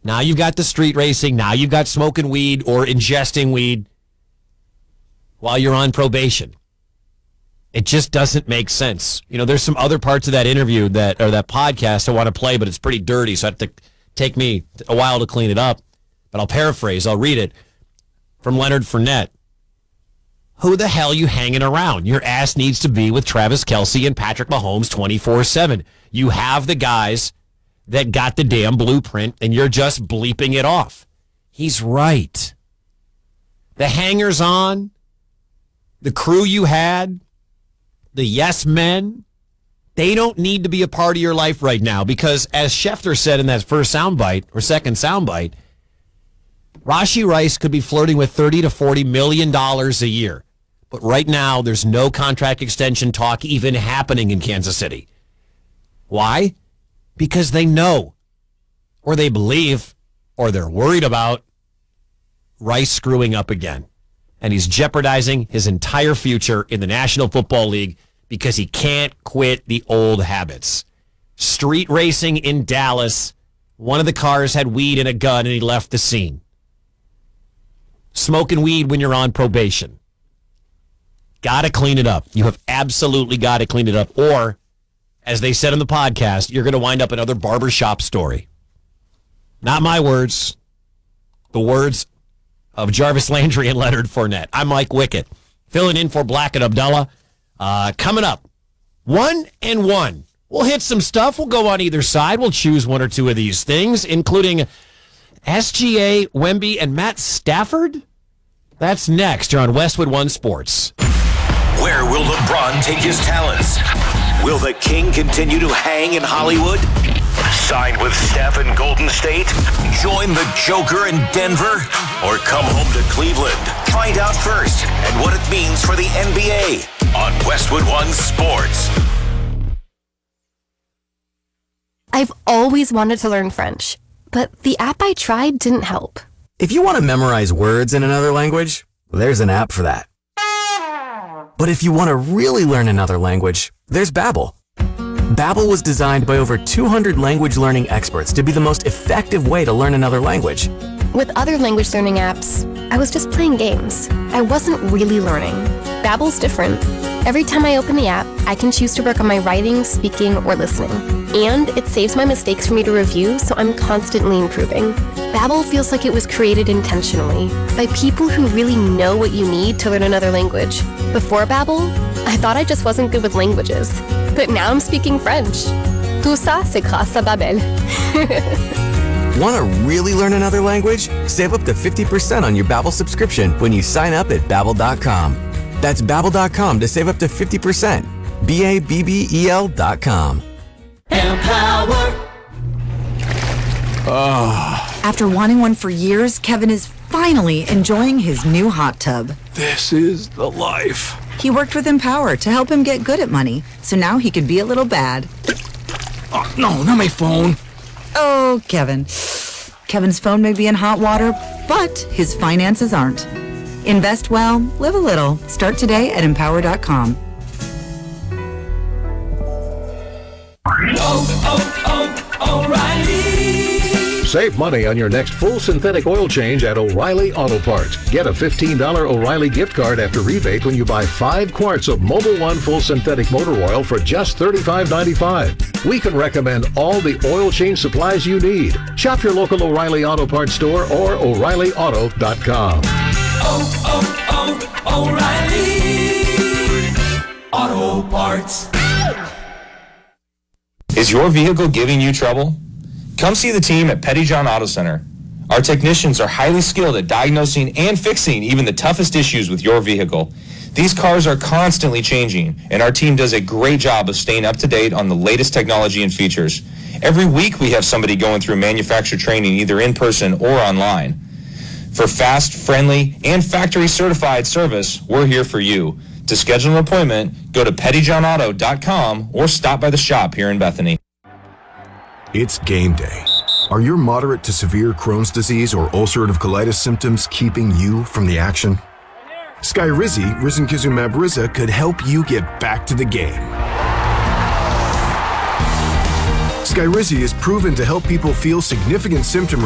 Now you've got the street racing. Now you've got smoking weed or ingesting weed while you're on probation. It just doesn't make sense. You know, there's some other parts of that interview that podcast I want to play, but it's pretty dirty, so I have to take me a while to clean it up. But I'll paraphrase. I'll read it from Leonard Fournette. Who the hell you hanging around? Your ass needs to be with Travis Kelce and Patrick Mahomes 24/7. You have the guys that got the damn blueprint, and you're just bleeping it off. He's right. The hangers-on, the crew you had, the yes men, they don't need to be a part of your life right now because, as Schefter said in that first soundbite or second soundbite, Rashee Rice could be flirting with $30 to $40 million a year. But right now, there's no contract extension talk even happening in Kansas City. Why? Because they know, or they believe, or they're worried about Rice screwing up again. And he's jeopardizing his entire future in the National Football League because he can't quit the old habits. Street racing in Dallas, one of the cars had weed and a gun and he left the scene. Smoking weed when you're on probation. Got to clean it up. You have absolutely got to clean it up. Or, as they said in the podcast, you're going to wind up another barbershop story. Not my words. The words of Jarvis Landry and Leonard Fournette. I'm Mike Wickett, filling in for Black and Abdullah. Coming up, 1 and 1. We'll hit some stuff. We'll go on either side. We'll choose one or two of these things, including SGA, Wemby, and Matt Stafford. That's next here on Westwood One Sports. Where will LeBron take his talents? Will the King continue to hang in Hollywood? Sign with Steph in Golden State? Join the Joker in Denver? Or come home to Cleveland? Find out first and what it means for the NBA on Westwood One Sports. I've always wanted to learn French, but the app I tried didn't help. If you want to memorize words in another language, there's an app for that. But if you want to really learn another language, there's Babbel. Babbel was designed by over 200 language learning experts to be the most effective way to learn another language. With other language learning apps, I was just playing games. I wasn't really learning. Babbel's different. Every time I open the app, I can choose to work on my writing, speaking, or listening. And it saves my mistakes for me to review, so I'm constantly improving. Babbel feels like it was created intentionally by people who really know what you need to learn another language. Before Babbel, I thought I just wasn't good with languages. But now I'm speaking French. Tout ça, c'est grâce à Babbel. Want to really learn another language? Save up to 50% on your Babbel subscription when you sign up at Babbel.com. That's Babbel.com to save up to 50%. Babbel.com. Empower. After wanting one for years, Kevin is finally enjoying his new hot tub. This is the life. He worked with Empower to help him get good at money, so now he can be a little bad. Oh, no, not my phone. Oh, Kevin. Kevin's phone may be in hot water, but his finances aren't. Invest well, live a little. Start today at Empower.com. O'Reilly. Save money on your next full synthetic oil change at O'Reilly Auto Parts. Get a $15 O'Reilly gift card after rebate when you buy 5 quarts of Mobil 1 full synthetic motor oil for just $35.95. We can recommend all the oil change supplies you need. Shop your local O'Reilly Auto Parts store or O'ReillyAuto.com. O'Reilly Auto Parts. Is your vehicle giving you trouble? Come see the team at Pettyjohn Auto Center. Our technicians are highly skilled at diagnosing and fixing even the toughest issues with your vehicle. These cars are constantly changing, and our team does a great job of staying up to date on the latest technology and features. Every week we have somebody going through manufacturer training either in person or online. For fast, friendly, and factory-certified service, we're here for you. To schedule an appointment, go to pettyjohnauto.com or stop by the shop here in Bethany. It's game day. Are your moderate to severe Crohn's disease or ulcerative colitis symptoms keeping you from the action? Skyrizi, risankizumab Riza, could help you get back to the game. Skyrizi is proven to help people feel significant symptom